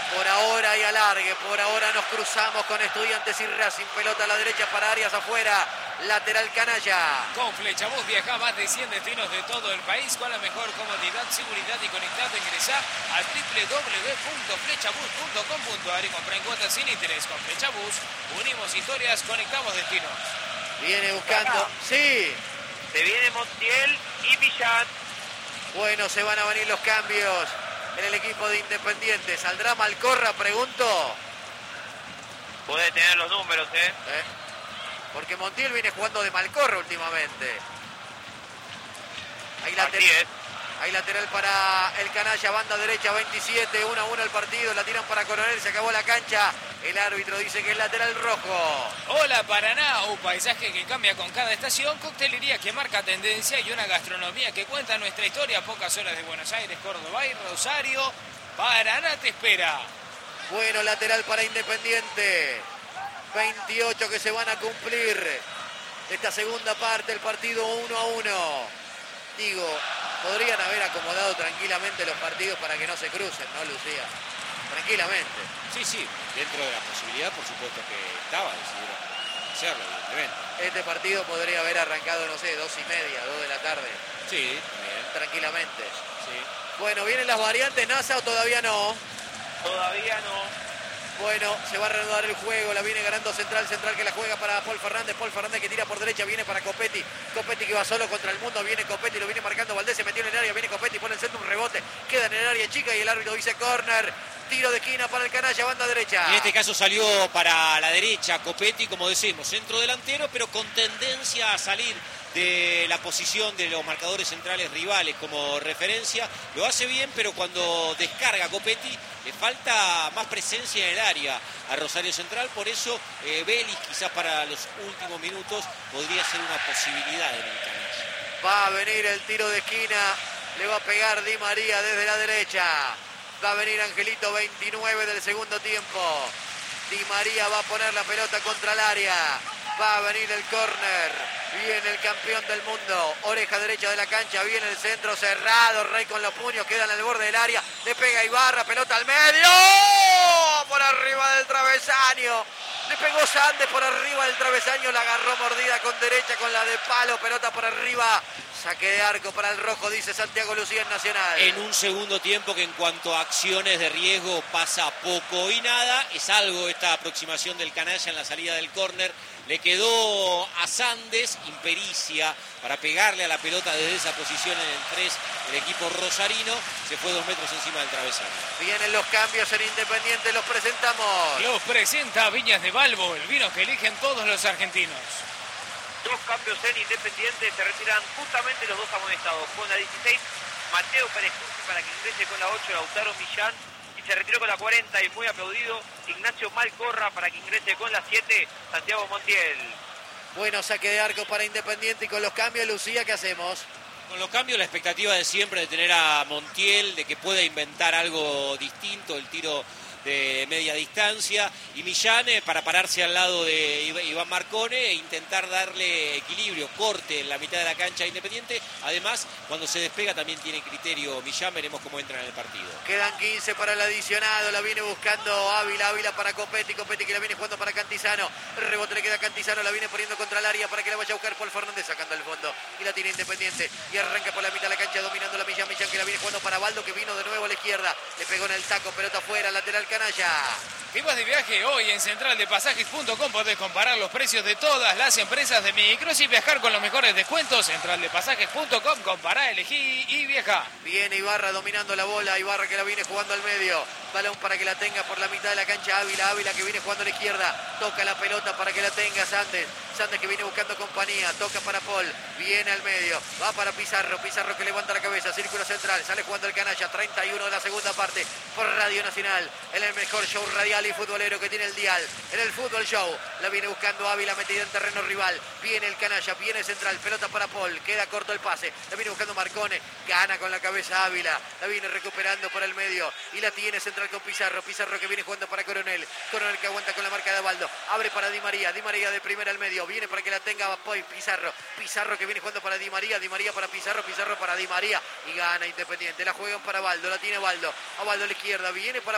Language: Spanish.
Por ahora y alargue, por ahora nos cruzamos con Estudiantes y Racing. Pelota a la derecha para Arias afuera. Lateral canalla. Con Flechabús viaja a más de 100 destinos de todo el país con la mejor comodidad, seguridad y conectado. Ingresá a www.flechabús.com.ar y compra en cuotas sin interés. Con Flechabús unimos historias, conectamos destinos. Viene buscando. Sí. Se viene Montiel y Millán. Bueno, se van a venir los cambios en el equipo de Independiente. ¿Saldrá Malcorra, pregunto? Puede tener los números, Porque Montiel viene jugando de Malcorra últimamente. Hay lateral para el canalla, banda derecha, 27, 1-1 el partido, la tiran para Coronel, se acabó la cancha. El árbitro dice que es lateral rojo. Hola Paraná, un paisaje que cambia con cada estación, coctelería que marca tendencia y una gastronomía que cuenta nuestra historia. Pocas horas de Buenos Aires, Córdoba y Rosario. Paraná te espera. Bueno, lateral para Independiente. 28 que se van a cumplir. Esta segunda parte, el partido 1-1. Digo, podrían haber acomodado tranquilamente los partidos para que no se crucen, ¿no, Lucía? Tranquilamente. Sí, dentro de la posibilidad, por supuesto que estaba, decidieron hacerlo, evidentemente. Este partido podría haber arrancado, no sé, 2:30, 2 de la tarde. Sí, también. Tranquilamente. Sí. Bueno, ¿vienen las variantes, NASA, o todavía no? Todavía no. Bueno, se va a reanudar el juego, la viene ganando Central que la juega para Paul Fernández que tira por derecha, viene para Copetti que va solo contra el mundo, viene Copetti, lo viene marcando Valdés, se metió en el área, viene Copetti, pone el centro, un rebote, queda en el área chica y el árbitro dice córner, tiro de esquina para el canalla, banda derecha. En este caso salió para la derecha Copetti, como decimos, centro delantero, pero con tendencia a salir de la posición de los marcadores centrales rivales como referencia. Lo hace bien, pero cuando descarga Copetti le falta más presencia en el área a Rosario Central, por eso Vélez quizás para los últimos minutos podría ser una posibilidad en el canalla. Va a venir el tiro de esquina, le va a pegar Di María desde la derecha, va a venir Angelito, 29 del segundo tiempo. Di María va a poner la pelota contra el área, va a venir el córner. Viene el campeón del mundo, oreja derecha de la cancha, viene el centro cerrado, Rey con los puños, quedan al borde del área, le pega Ibarra, pelota al medio, por arriba del travesaño, le pegó Sandes por arriba del travesaño, la agarró mordida con derecha, con la de palo, pelota por arriba, saque de arco para el rojo, dice Santiago Lucía en Nacional. En un segundo tiempo que en cuanto a acciones de riesgo pasa poco y nada, es algo esta aproximación del canalla en la salida del córner. Le quedó a Sandes impericia para pegarle a la pelota desde esa posición en el 3 el equipo rosarino. Se fue 2 metros encima del travesaño. Vienen los cambios en Independiente, los presentamos. Los presenta Viñas de Balbo, el vino que eligen todos los argentinos. 2 cambios en Independiente, se retiran justamente los 2 amonestados. Con la 16, Mateo Pérez Cursi para que ingrese con la 8, Lautaro Millán. Se retiró con la 40 y muy aplaudido Ignacio Malcorra para que ingrese con la 7 Santiago Montiel. Bueno, saque de arco para Independiente y con los cambios, Lucía, ¿qué hacemos? Con los cambios la expectativa de siempre de tener a Montiel, de que pueda inventar algo distinto, el tiro de media distancia, y Millán para pararse al lado de Iván Marcone e intentar darle equilibrio, corte en la mitad de la cancha a Independiente. Además, cuando se despega también tiene criterio Millán, veremos cómo entra en el partido. Quedan 15 para el adicionado, la viene buscando Ávila para Copetti que la viene jugando para Cantizano, el rebote le queda a Cantizano, la viene poniendo contra el área para que la vaya a buscar Paul Fernández, sacando al fondo, y la tiene Independiente, y arranca por la mitad de la cancha dominando la Millán que la viene jugando para Baldo, que vino de nuevo a la izquierda, le pegó en el taco, pelota afuera, lateral canalla. Si vas de viaje hoy en centraldepasajes.com podés comparar los precios de todas las empresas de micros y viajar con los mejores descuentos. Centraldepasajes.com, compará, elegí y viaja. Viene Ibarra dominando la bola, Ibarra que la viene jugando al medio, balón para que la tenga por la mitad de la cancha Ávila que viene jugando a la izquierda, toca la pelota para que la tenga Sandes que viene buscando compañía, toca para Paul, viene al medio, va para Pizarro que levanta la cabeza, círculo central, sale jugando el canalla, 31 de la segunda parte, por Radio Nacional, en el mejor show radial y futbolero que tiene el dial, en el Fútbol Show, la viene buscando Ávila, metida en terreno rival, viene el canalla, viene central, pelota para Paul, queda corto el pase, la viene buscando Marcone, gana con la cabeza Ávila, la viene recuperando por el medio, y la tiene central con Pizarro que viene jugando para Coronel que aguanta con la marca de Abaldo, abre para Di María de primera al medio, viene para que la tenga Pizarro que viene jugando para Di María para Pizarro para Di María, y gana Independiente, la juegan para Baldo, la tiene Baldo, a Baldo a la izquierda, viene para